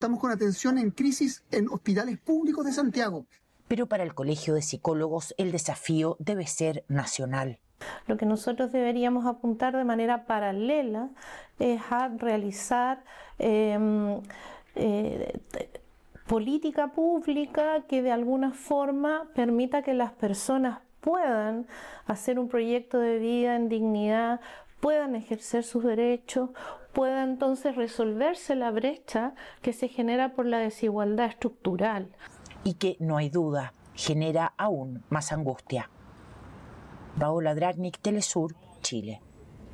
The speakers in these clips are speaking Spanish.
Estamos con atención en crisis en hospitales públicos de Santiago. Pero para el Colegio de Psicólogos el desafío debe ser nacional. Lo que nosotros deberíamos apuntar de manera paralela es a realizar política pública que de alguna forma permita que las personas puedan hacer un proyecto de vida en dignidad, puedan ejercer sus derechos, pueda entonces resolverse la brecha que se genera por la desigualdad estructural. Y que, no hay duda, genera aún más angustia. Paola Dragnik, Telesur, Chile.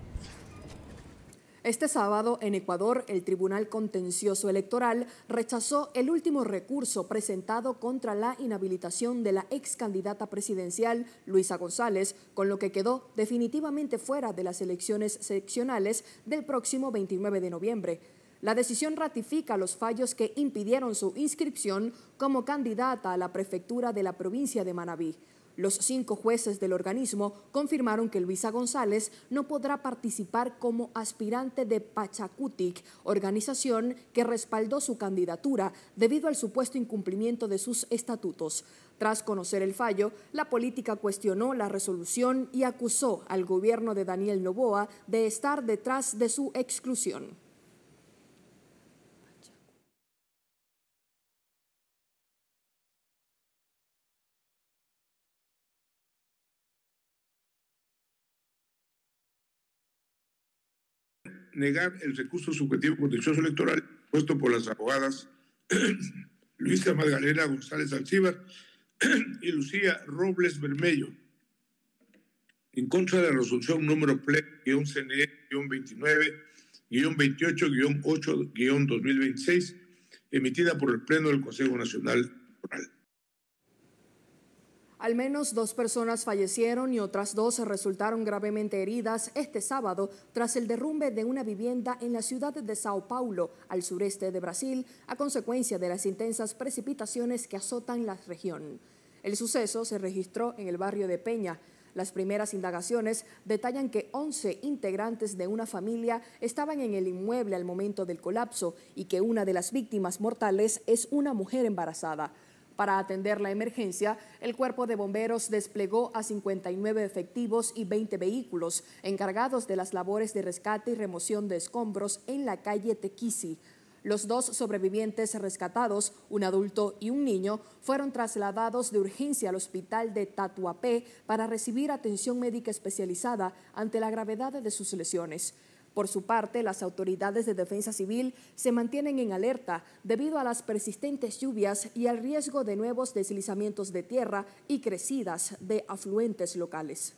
Este sábado, en Ecuador, el Tribunal Contencioso Electoral rechazó el último recurso presentado contra la inhabilitación de la ex candidata presidencial Luisa González, con lo que quedó definitivamente fuera de las elecciones seccionales del próximo 29 de noviembre. La decisión ratifica los fallos que impidieron su inscripción como candidata a la prefectura de la provincia de Manabí. Los 5 jueces del organismo confirmaron que Luisa González no podrá participar como aspirante de Pachacutic, organización que respaldó su candidatura debido al supuesto incumplimiento de sus estatutos. Tras conocer el fallo, la política cuestionó la resolución y acusó al gobierno de Daniel Noboa de estar detrás de su exclusión. Negar el recurso subjetivo contencioso electoral puesto por las abogadas Luisa Magdalena González Alcíbar y Lucía Robles Bermello en contra de la resolución número PLE-CNE-29-28-8-2026 emitida por el Pleno del Consejo Nacional Electoral. Al menos 2 personas fallecieron y otras 2 resultaron gravemente heridas este sábado tras el derrumbe de una vivienda en la ciudad de Sao Paulo, al sureste de Brasil, a consecuencia de las intensas precipitaciones que azotan la región. El suceso se registró en el barrio de Peña. Las primeras indagaciones detallan que 11 integrantes de una familia estaban en el inmueble al momento del colapso y que una de las víctimas mortales es una mujer embarazada. Para atender la emergencia, el Cuerpo de Bomberos desplegó a 59 efectivos y 20 vehículos encargados de las labores de rescate y remoción de escombros en la calle Tequisi. Los 2 sobrevivientes rescatados, un adulto y un niño, fueron trasladados de urgencia al hospital de Tatuapé para recibir atención médica especializada ante la gravedad de sus lesiones. Por su parte, las autoridades de defensa civil se mantienen en alerta debido a las persistentes lluvias y al riesgo de nuevos deslizamientos de tierra y crecidas de afluentes locales.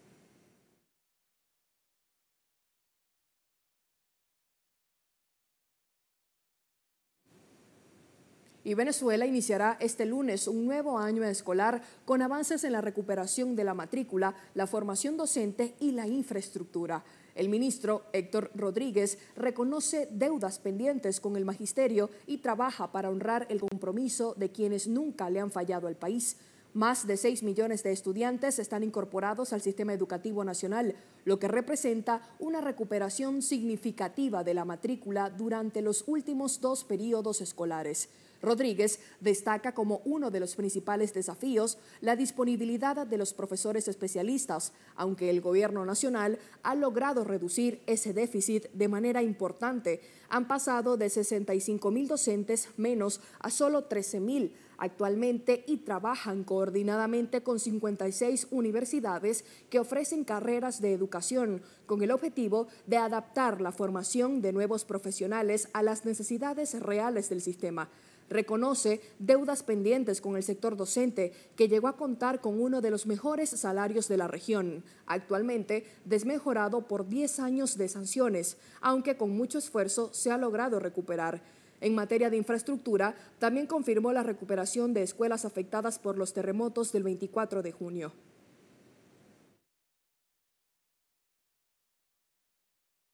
Y Venezuela iniciará este lunes un nuevo año escolar con avances en la recuperación de la matrícula, la formación docente y la infraestructura. El ministro Héctor Rodríguez reconoce deudas pendientes con el magisterio y trabaja para honrar el compromiso de quienes nunca le han fallado al país. Más de 6 millones de estudiantes están incorporados al sistema educativo nacional, lo que representa una recuperación significativa de la matrícula durante los últimos 2 periodos escolares. Rodríguez destaca como uno de los principales desafíos la disponibilidad de los profesores especialistas, aunque el gobierno nacional ha logrado reducir ese déficit de manera importante. Han pasado de 65.000 docentes menos a solo 13.000 actualmente y trabajan coordinadamente con 56 universidades que ofrecen carreras de educación con el objetivo de adaptar la formación de nuevos profesionales a las necesidades reales del sistema. Reconoce deudas pendientes con el sector docente, que llegó a contar con uno de los mejores salarios de la región, actualmente desmejorado por 10 años de sanciones, aunque con mucho esfuerzo se ha logrado recuperar. En materia de infraestructura, también confirmó la recuperación de escuelas afectadas por los terremotos del 24 de junio.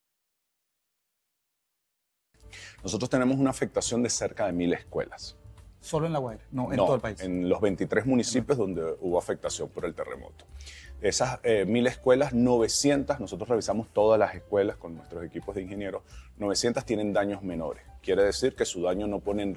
Nosotros tenemos una afectación de cerca de 1.000 escuelas. Solo en La Guaira, no en todo el país. En los 23 municipios donde hubo afectación por el terremoto. Esas 1000 escuelas, 900, nosotros revisamos todas las escuelas con nuestros equipos de ingenieros, 900 tienen daños menores. Quiere decir que su daño no pone en